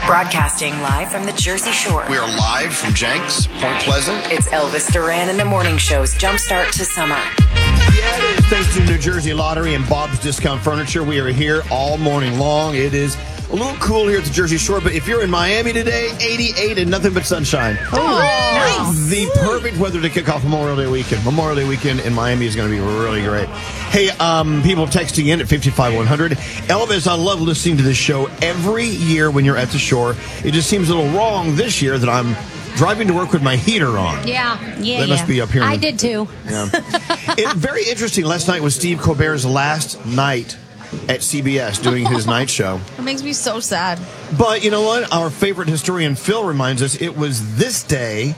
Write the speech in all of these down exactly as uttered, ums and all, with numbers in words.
Broadcasting live from the Jersey Shore. We are live from Jenks, Point Pleasant. It's Elvis Duran and the Morning Show's Jumpstart to Summer. Yeah, it is thanks to the New Jersey Lottery and Bob's Discount Furniture. We are here all morning long. It is a little cool here at the Jersey Shore, but if you're in Miami today, eighty-eight and nothing but sunshine. Oh, nice. The perfect weather to kick off Memorial Day weekend. Memorial Day weekend in Miami is going to be really great. Hey, um, people texting in at fifty-five one hundred. Elvis, I love listening to this show every year when you're at the shore. It just seems a little wrong this year that I'm driving to work with my heater on. Yeah, yeah, That must yeah. be up here. I did too. Yeah. It, very interesting. Last night was Steve Colbert's last night at C B S doing his night show. It makes me so sad. But you know what? Our favorite historian, Phil, reminds us it was this day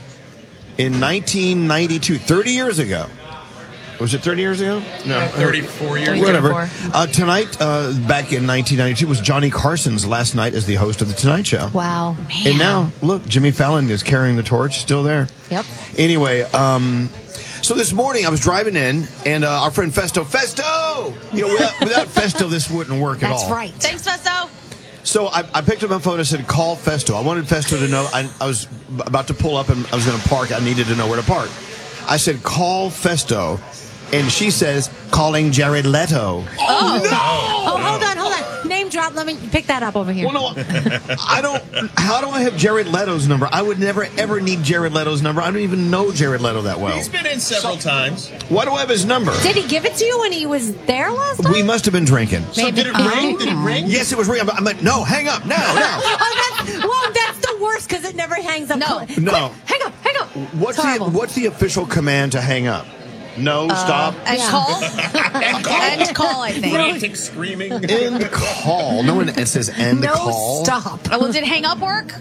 in nineteen ninety-two, thirty years ago. Was it thirty years ago? No. thirty-four years ago. Whatever. Uh, tonight, uh, back in nineteen ninety-two, was Johnny Carson's last night as the host of The Tonight Show. Wow. And now, look, Jimmy Fallon is carrying the torch, still there. Yep. Anyway, um... so this morning I was driving in, and uh, our friend Festo, Festo! You know, without, without Festo, this wouldn't work at all. That's right. Thanks, Festo. So I, I picked up my phone and said, call Festo. I wanted Festo to know, I, I was about to pull up and I was going to park. I needed to know where to park. I said, call Festo. And she says, calling Jared Leto. Oh, no! Oh, hold on, hold on. Name drop. Let me pick that up over here. Well, no, I don't, how do I have Jared Leto's number? I would never, ever need Jared Leto's number. I don't even know Jared Leto that well. He's been in several times. Why do I have his number? Did he give it to you when he was there last time? We must have been drinking. So did it ring? Did it ring? Yes, it was ringing. I'm like, no, hang up, no, no. Oh, that's, whoa, that's the worst because it never hangs up. No. Quick, No. hang up, hang up. What's It's the, horrible. what's the official command to hang up? No, stop. End Yeah. call? And call. End call, I think. Frantic screaming. End call. No one it says end No, call. stop. Oh, well, did hang up work?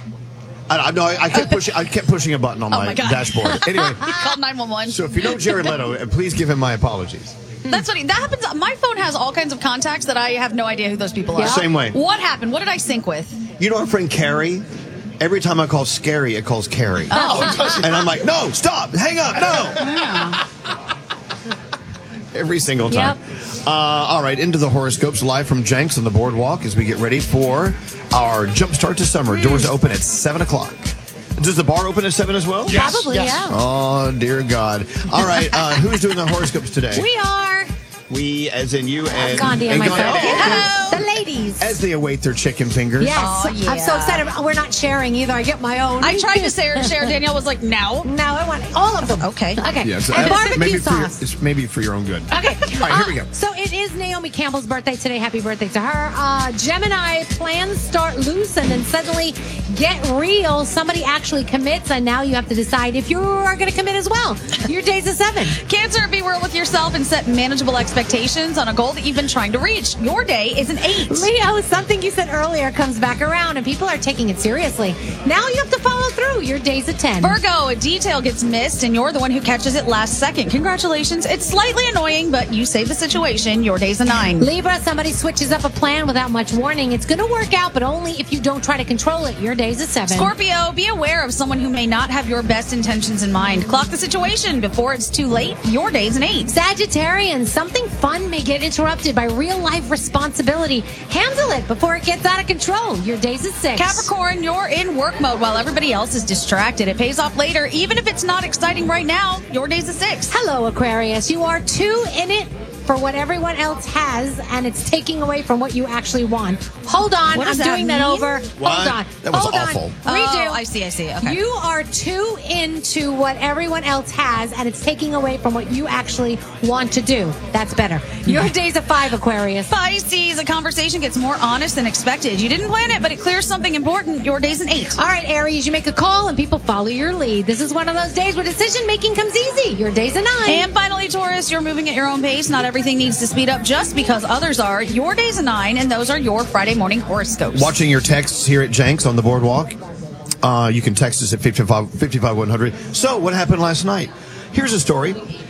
I, I, no, I, I kept pushing. I kept pushing a button on Oh my, my God. dashboard. Anyway, You called nine one one. so if you know Jared Leto, uh, please give him my apologies. That's funny. That happens. My phone has all kinds of contacts that I have no idea who those people are. Yeah. Same way. What happened? What did I sync with? You know our friend Carrie? Every time I call Scary, it calls Carrie. Oh, and I'm like, no, stop, hang up, no. Every single time. Yep. Uh, all right, into the horoscopes live from Jenks on the boardwalk as we get ready for our Jumpstart to Summer. Doors open at seven o'clock. Does the bar open at seven as well? Yes. Probably, Yes. yeah. Oh, dear God. All right, uh, who's doing the horoscopes today? We are. We, as in you and... Gandhi and and myself. Gandhi. Oh, okay. Hello. The ladies. As they await their chicken fingers. Yes. Aw, yeah. I'm so excited. We're not sharing either. I get my own. I tried to share. share. Danielle was like, no. No, I want all of them. Okay. Okay. Yeah, so and that's- barbecue maybe for your, sauce. it's maybe for your own good. Okay. All right, here we go. Uh, so it is Naomi Campbell's birthday today. Happy birthday to her. Uh, Gemini, plans start loose and then suddenly get real. Somebody actually commits, and now you have to decide if you are going to commit as well. Your day's a seven. Cancer, be real with yourself and set manageable expectations on a goal that you've been trying to reach. Your day is an eight. Leo, something you said earlier comes back around, and people are taking it seriously. Now you have to follow through. Your day's a ten. Virgo, a detail gets missed and you're the one who catches it last second. Congratulations. It's slightly annoying, but you save the situation. Your day's a nine. Libra, somebody switches up a plan without much warning. It's going to work out, but only if you don't try to control it. Your day's a seven. Scorpio, be aware of someone who may not have your best intentions in mind. Clock the situation before it's too late. Your day's an eight. Sagittarian, something fun may get interrupted by real life responsibility. Handle it before it gets out of control. Your day's a six. Capricorn, you're in work mode while everybody else is distracted. It pays off later, even if it's not exciting right now. Your day's a six. Hello, Aquarius. You are too in it for what everyone else has, and it's taking away from what you actually want. Hold on. What I'm does that doing that mean? over. What? Hold on. That was Hold awful. on. Oh, Redo. I see, I see. Okay. You are too into what everyone else has, and it's taking away from what you actually want to do. That's better. Your day's a five, Aquarius. Pisces, a conversation gets more honest than expected. You didn't plan it, but it clears something important. Your day's an eight. All right, Aries, you make a call and people follow your lead. This is one of those days where decision making comes easy. Your day's a nine. And finally, Taurus, you're moving at your own pace. Not everything needs to speed up just because others are. Your day's a nine, and those are your Friday morning horoscopes. Watching your texts here at Jenks on the boardwalk. Uh, you can text us at fifty-five one hundred. So, what happened last night? Here's a story.